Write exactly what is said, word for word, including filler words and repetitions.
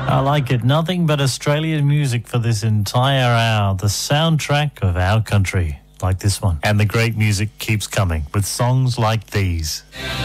I like it. Nothing but Australian music for this entire hour. The soundtrack of our country, like this one. And the great music keeps coming with songs like these.